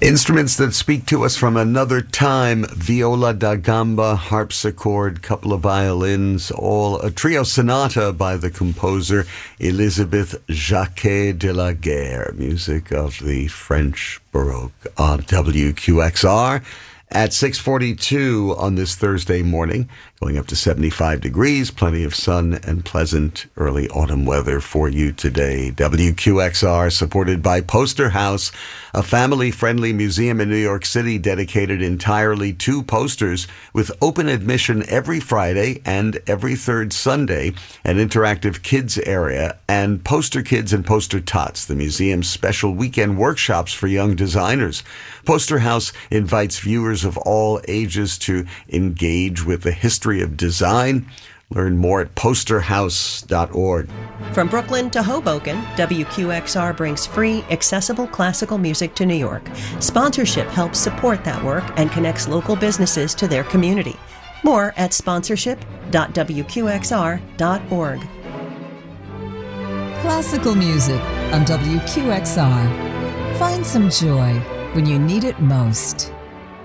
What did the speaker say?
Instruments that speak to us from another time: viola da gamba, harpsichord, couple of violins, all a trio sonata by the composer Elisabeth Jacquet de la Guerre, music of the French Baroque on WQXR at 6:42 on this Thursday morning, going up to 75 degrees, plenty of sun and pleasant early autumn weather for you today. WQXR, supported by Poster House, a family-friendly museum in New York City dedicated entirely to posters, with open admission every Friday and every third Sunday, an interactive kids area, and Poster Kids and Poster Tots, the museum's special weekend workshops for young designers. Poster House invites viewers of all ages to engage with the history of design. Learn more at posterhouse.org. From Brooklyn to Hoboken, WQXR brings free, accessible classical music to New York. Sponsorship helps support that work and connects local businesses to their community. More at sponsorship.wqxr.org. Classical music on WQXR. Find some joy when you need it most.